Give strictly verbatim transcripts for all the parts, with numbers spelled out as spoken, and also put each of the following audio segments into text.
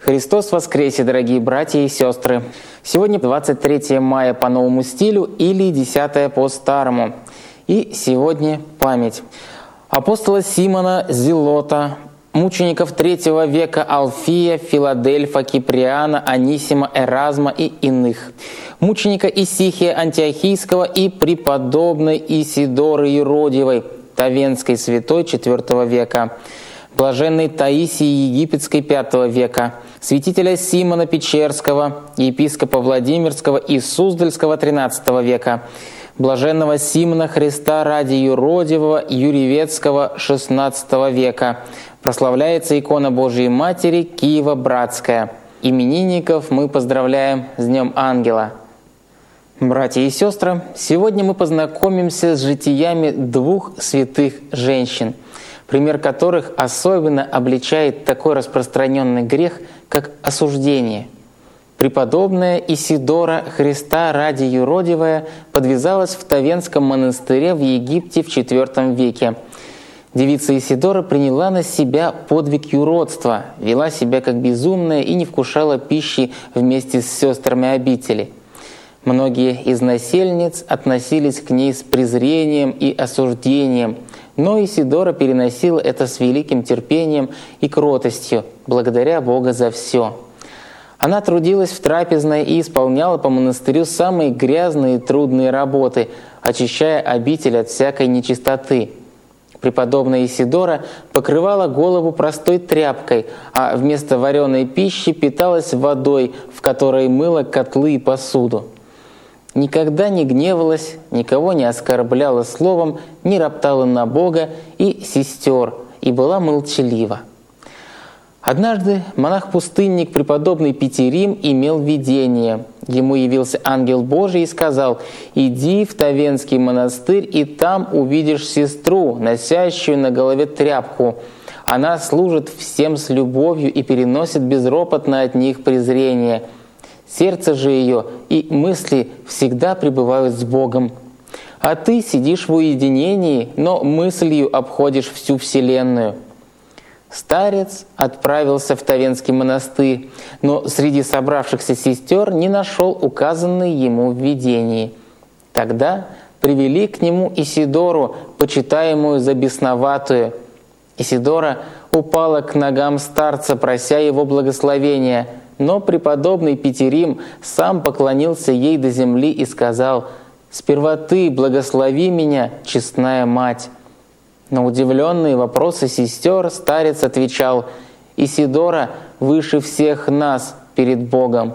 Христос воскресе, дорогие братья и сестры! Сегодня двадцать третье мая по новому стилю или десятое по старому. И сегодня память апостола Симона Зелота, мучеников третьего века Алфия, Филадельфа, Киприана, Анисима, Эразма и иных, мученика Исихия Антиохийского и преподобной Исидоры Юродивой, Тавенской святой четвертого века, блаженной Таисии Египетской пятого века, святителя Симона Печерского, епископа Владимирского и Суздальского тринадцатого века, блаженного Симона Христа ради Юродивого Юрьевецкого шестнадцатого века. Прославляется икона Божией Матери Киево-Братская. Именинников мы поздравляем с Днем Ангела. Братья и сестры, сегодня мы познакомимся с житиями двух святых женщин, пример которых особенно обличает такой распространенный грех, как осуждение. Преподобная Исидора Христа ради Юродивая подвязалась в Тавенском монастыре в Египте в четвертом веке. Девица Исидора приняла на себя подвиг юродства, вела себя как безумная и не вкушала пищи вместе с сестрами обители. Многие из насельниц относились к ней с презрением и осуждением, но Исидора переносила это с великим терпением и кротостью, благодаря Бога за все. Она трудилась в трапезной и исполняла по монастырю самые грязные и трудные работы, очищая обитель от всякой нечистоты. Преподобная Исидора покрывала голову простой тряпкой, а вместо вареной пищи питалась водой, в которой мыла котлы и посуду. Никогда не гневалась, никого не оскорбляла словом, не роптала на Бога и сестер, и была молчалива. Однажды монах-пустынник преподобный Петерим имел видение. Ему явился ангел Божий и сказал: «Иди в Тавенский монастырь, и там увидишь сестру, носящую на голове тряпку. Она служит всем с любовью и переносит безропотно от них презрение. Сердце же ее и мысли всегда пребывают с Богом. А ты сидишь в уединении, но мыслью обходишь всю вселенную». Старец отправился в Тавенский монастырь, но среди собравшихся сестер не нашел указанной ему в видении. Тогда привели к нему Исидору, почитаемую за бесноватую. Исидора упала к ногам старца, прося его благословения, но преподобный Петерим сам поклонился ей до земли и сказал: «Сперва ты благослови меня, честная мать». На удивленные вопросы сестер старец отвечал: «Исидора выше всех нас перед Богом».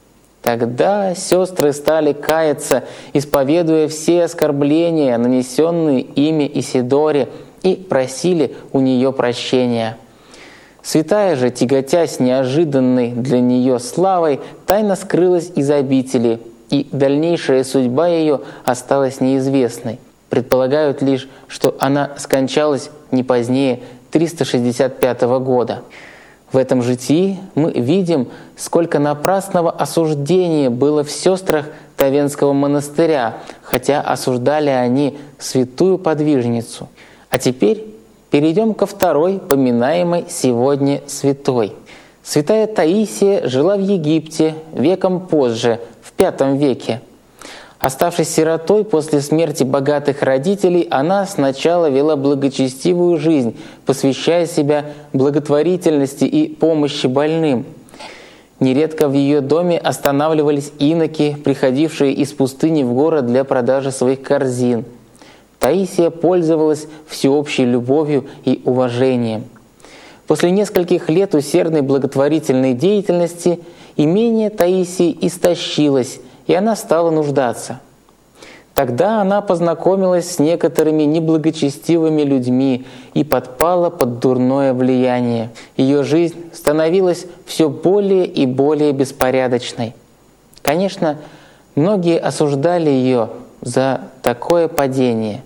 Тогда сестры стали каяться, исповедуя все оскорбления, нанесенные ими Исидоре, и просили у нее прощения. Святая же, тяготясь неожиданной для нее славой, тайно скрылась из обители, и дальнейшая судьба ее осталась неизвестной. Предполагают лишь, что она скончалась не позднее триста шестьдесят пятого года. В этом житии мы видим, сколько напрасного осуждения было в сестрах Тавенского монастыря, хотя осуждали они святую подвижницу. А теперь перейдем ко второй поминаемой сегодня святой. Святая Таисия жила в Египте веком позже, в пятом веке. Оставшись сиротой после смерти богатых родителей, она сначала вела благочестивую жизнь, посвящая себя благотворительности и помощи больным. Нередко в ее доме останавливались иноки, приходившие из пустыни в город для продажи своих корзин. Таисия пользовалась всеобщей любовью и уважением. После нескольких лет усердной благотворительной деятельности имение Таисии истощилось, и она стала нуждаться. Тогда она познакомилась с некоторыми неблагочестивыми людьми и подпала под дурное влияние. Ее жизнь становилась все более и более беспорядочной. Конечно, многие осуждали ее за такое падение.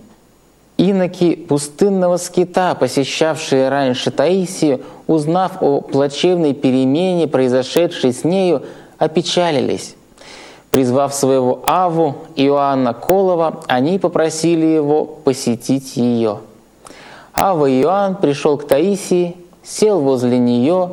Иноки пустынного скита, посещавшие раньше Таисию, узнав о плачевной перемене, произошедшей с нею, опечалились. Призвав своего авву Иоанна Колова, они попросили его посетить ее. Авва Иоанн пришел к Таисии, сел возле нее,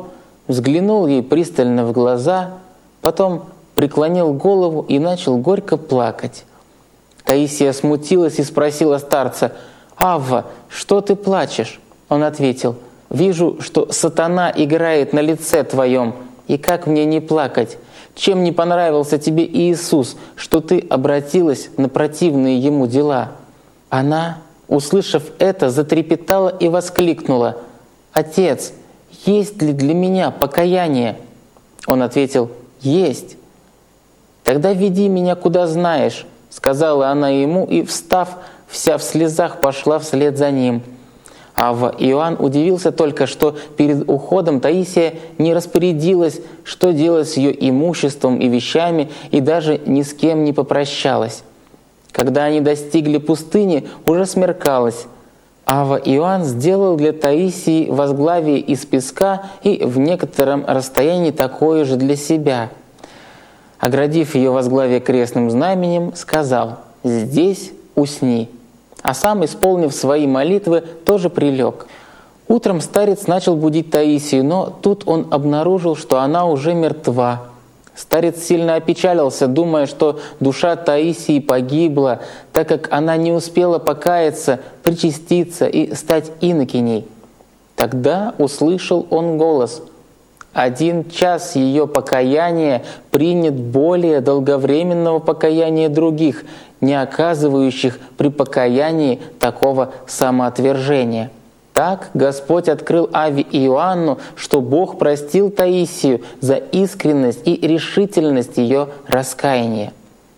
взглянул ей пристально в глаза, потом преклонил голову и начал горько плакать. Таисия смутилась и спросила старца: «Авва, что ты плачешь?» Он ответил: «Вижу, что сатана играет на лице твоем, и как мне не плакать? Чем не понравился тебе Иисус, что ты обратилась на противные ему дела?» Она, услышав это, затрепетала и воскликнула: «Отец, есть ли для меня покаяние?» Он ответил: «Есть». «Тогда веди меня куда знаешь», — сказала она ему, и, встав, вся в слезах пошла вслед за ним. Авва Иоанн удивился только, что перед уходом Таисия не распорядилась, что делать с ее имуществом и вещами, и даже ни с кем не попрощалась. Когда они достигли пустыни, уже смеркалось. Авва Иоанн сделал для Таисии возглавие из песка и в некотором расстоянии такое же для себя. Оградив ее возглавие крестным знаменем, сказал: «Здесь усни». А сам, исполнив свои молитвы, тоже прилег. Утром старец начал будить Таисию, но тут он обнаружил, что она уже мертва. Старец сильно опечалился, думая, что душа Таисии погибла, так как она не успела покаяться, причаститься и стать инокиней. Тогда услышал он голос: «Один час ее покаяния принят более долговременного покаяния других, не оказывающих при покаянии такого самоотвержения». Так Господь открыл Авве Иоанну, что Бог простил Таисию за искренность и решительность ее раскаяния.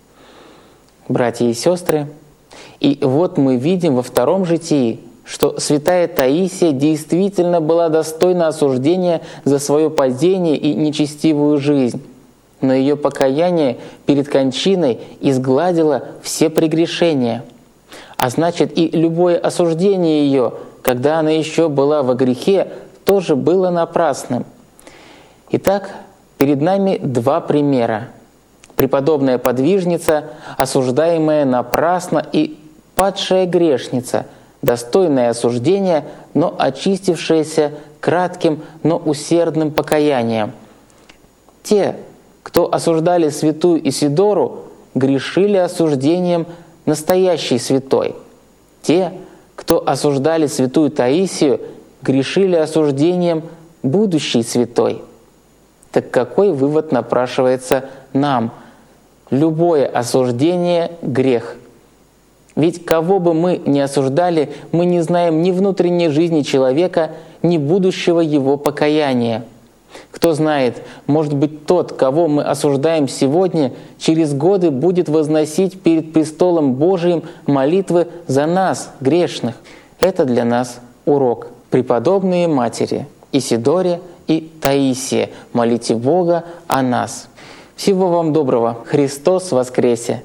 Братья и сестры, и вот мы видим во втором житии, что святая Таисия действительно была достойна осуждения за свое падение и нечестивую жизнь. Но ее покаяние перед кончиной изгладило все прегрешения. А значит, и любое осуждение ее, когда она еще была во грехе, тоже было напрасным. Итак, перед нами два примера. Преподобная подвижница, осуждаемая напрасно, и падшая грешница, достойное осуждения, но очистившаяся кратким, но усердным покаянием. Те, кто осуждали святую Исидору, грешили осуждением настоящей святой. Те, кто осуждали святую Таисию, грешили осуждением будущей святой. Так какой вывод напрашивается нам? Любое осуждение — грех. Ведь кого бы мы ни осуждали, мы не знаем ни внутренней жизни человека, ни будущего его покаяния. Кто знает, может быть, тот, кого мы осуждаем сегодня, через годы будет возносить перед престолом Божиим молитвы за нас, грешных. Это для нас урок. Преподобные матери Исидоре и Таисия, молите Бога о нас. Всего вам доброго. Христос воскресе!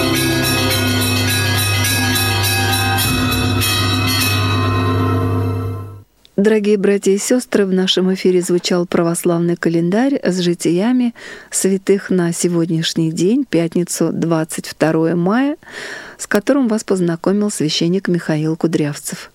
Дорогие братья и сестры, в нашем эфире звучал православный календарь с житиями святых на сегодняшний день, пятницу, двадцать второе мая, с которым вас познакомил священник Михаил Кудрявцев.